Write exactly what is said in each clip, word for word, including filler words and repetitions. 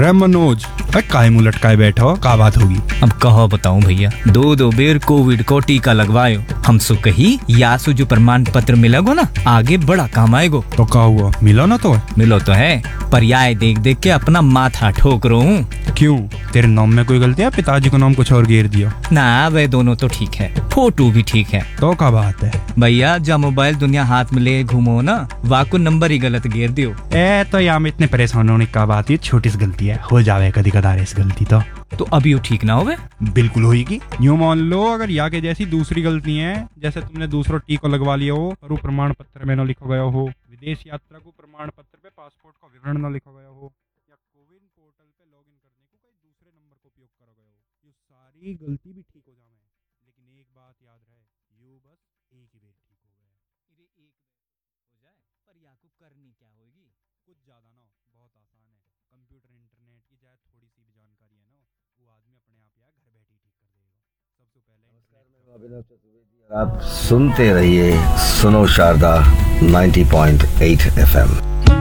रे मनोज, काय मुंह लटकाए बैठा हो, का बात होगी? अब कहो बताऊं भैया, दो दो बेर कोविड को टीका लगवायो। हम सु कही यासु जो प्रमाण पत्र मिलेगो ना, आगे बड़ा काम आएगो। तो क्या हुआ, मिलो ना? तो मिलो तो है, पर याय देख देख के अपना माथा ठोक रो हूँ। क्यों, तेरे नाम में कोई गलती है? पिताजी को नाम कुछ और घेर दिया? ना, वे दोनों तो ठीक है, फोटो भी ठीक है। तो क्या बात है भैया, जब मोबाइल दुनिया हाथ में ले घूमो ना, वाको नंबर ही गलत घेर दियो। ए तो यहाँ में इतने परेशान होने का बात है, छोटी सी गलती है, हो जावे कभी कदार इस गलती। तो तो अभी वो ठीक ना होवे? बिल्कुल होगी। यूँ मान लो अगर या के जैसी दूसरी गलती है, जैसे तुमने दूसरा टीका लगवा लिया हो और वो प्रमाण पत्र में न लिखा गया हो, विदेश यात्रा को प्रमाण पत्र पे पासपोर्ट का विवरण न लिखा गया हो, या कोविन पोर्टल पे लॉगिन करने को कोई दूसरे नंबर का उपयोग करा गया हो, ये सारी गलती भी ठीक हो जावे। लेकिन एक बात याद रहे, यू बस एक ही बेर ठीक हो गया। अरे एक हो जाए, पर या को करनी क्या होगी? कुछ ज्यादा ना, बहुत आसान है। कंप्यूटर इंटरनेट की चाहे थोड़ी सी भी जानकारी है ना, वो आदमी अपने आप या घर बैठे ही ठीक कर देगा। सबसे पहले अभिनव चतुर्वेदी, आप सुनते रहिए सुनो Sharda ninety point eight FM.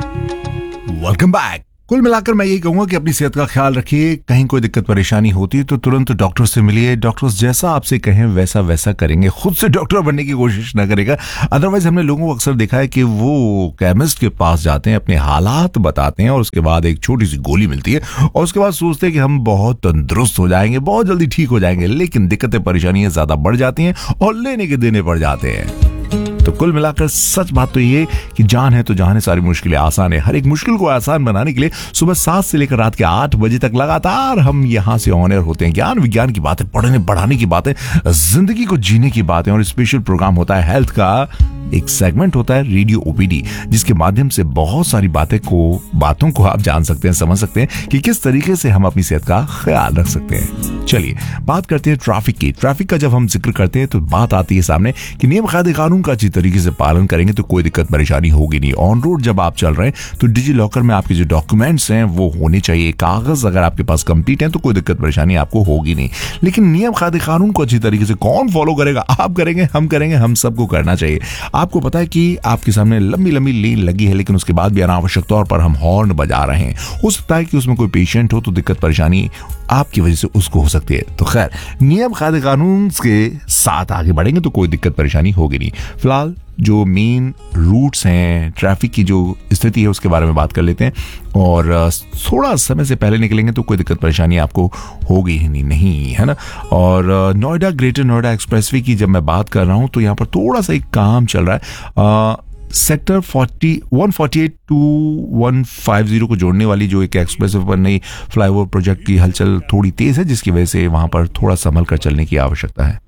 Welcome back. कुल मिलाकर मैं यही कहूंगा कि अपनी सेहत का ख्याल रखिए। कहीं कोई दिक्कत परेशानी होती है तो तुरंत डॉक्टर से मिलिए। डॉक्टर्स जैसा आपसे कहें वैसा वैसा करेंगे, खुद से डॉक्टर बनने की कोशिश ना करेगा। अदरवाइज हमने लोगों को अक्सर देखा है कि वो केमिस्ट के पास जाते हैं, अपने हालात बताते हैं और उसके बाद एक छोटी सी गोली मिलती है और उसके बाद सोचते हैं कि हम बहुत तंदुरुस्त हो जाएंगे, बहुत जल्दी ठीक हो जाएंगे। लेकिन दिक्कतें परेशानियां ज्यादा बढ़ जाती हैं और लेने के देने पड़ जाते हैं। तो कुल मिलाकर सच बात तो ये कि जान है तो जान है, सारी मुश्किलें आसान है। हर एक मुश्किल को आसान बनाने के लिए सुबह सात से लेकर रात के आठ बजे तक लगातार हम यहाँ से ऑन एयर होते हैं। ज्ञान विज्ञान की बातें, पढ़ने बढ़ाने की बातें, जिंदगी को जीने की बातें, और स्पेशल प्रोग्राम होता है हेल्थ का। एक सेगमेंट होता है रेडियो ओपीडी, जिसके माध्यम से बहुत सारी बातें को बातों को आप जान सकते हैं, समझ सकते हैं कि किस तरीके से हम अपनी सेहत का ख्याल रख सकते हैं। चलिए बात करते हैं ट्रैफिक की। ट्रैफिक का जब हम जिक्र करते हैं तो बात आती है सामने कि नियम कायदे कानून का अच्छी तरीके से पालन करेंगे तो कोई दिक्कत परेशानी होगी नहीं। ऑन रोड जब आप चल रहे हैं तो डिजी लॉकर में आपके जो डॉक्यूमेंट्स हैं वो होने चाहिए। कागज अगर आपके पास कंप्लीट है तो कोई दिक्कत परेशानी आपको होगी नहीं। लेकिन नियम कायदे कानून को अच्छी तरीके से कौन फॉलो करेगा? आप करेंगे, हम करेंगे, हम सबको करना चाहिए। आपको पता है कि आपके सामने लंबी लंबी लेन लगी है, लेकिन उसके बाद भी अनावश्यक तौर पर हम हॉर्न बजा रहे हैं। हो सकता है कि उसमें कोई पेशेंट हो तो दिक्कत परेशानी आपकी वजह से उसको हो सकती है। तो खैर, नियम कायदे कानून के साथ आगे बढ़ेंगे तो कोई दिक्कत परेशानी होगी नहीं। फिलहाल जो मेन रूट्स हैं, ट्रैफिक की जो स्थिति है उसके बारे में बात कर लेते हैं। और थोड़ा समय से पहले निकलेंगे तो कोई दिक्कत परेशानी आपको होगी ही नहीं, नहीं है ना। और नोएडा, ग्रेटर नोएडा एक्सप्रेसवे की जब मैं बात कर रहा हूँ तो यहाँ पर थोड़ा सा एक काम चल रहा है। Sector forty one forty eight to one fifty को जोड़ने वाली जो एक एक्सप्रेसवे पर नई फ्लाईओवर प्रोजेक्ट की हलचल थोड़ी तेज है, जिसकी वजह से वहां पर थोड़ा संभल कर चलने की आवश्यकता है,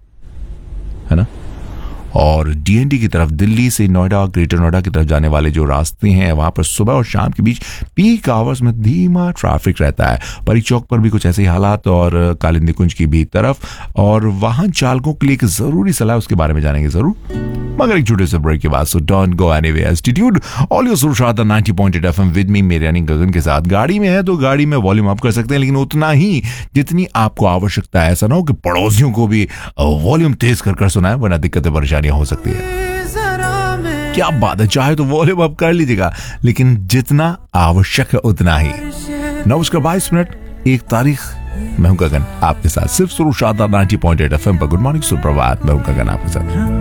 है ना। और डीएनडी की तरफ, दिल्ली से नोएडा और ग्रेटर नोएडा की तरफ जाने वाले जो रास्ते हैं वहां पर सुबह और शाम के बीच पीक आवर्स में धीमा ट्रैफिक रहता है। परी चौक पर भी कुछ ऐसे ही हालात, और कालिंदी कुंज की भी तरफ। और वाहन चालकों के लिए एक जरूरी सलाह, उसके बारे में जानेंगे जरूर, मगर एक छोटे से ब्रेक के बाद। So don't go anywhere, attitude all your सुनो Sharda ninety point eight FM with me, मेरे यानी गगन के साथ। गाड़ी में है तो गाड़ी में वॉल्यूम अप कर सकते हैं, लेकिन उतना ही जितनी आपको आवश्यकता है। ऐसा ना हो कि पड़ोसियों को भी वॉल्यूम तेज कर कर सुनाए, वरना दिक्कतें परेशानियां हो सकती है। क्या बात है, चाहे तो वॉल्यूम अप कर लीजिएगा, लेकिन जितना आवश्यक है उतना ही। नमस्कार, बाईस मिनट एक तारीख, मैं हूं गगन आपके साथ, सिर्फ सुनो Sharda ninety point eight FM पर। गुड मॉर्निंग, सुप्रभात, मैं हूं गगन आपके साथ।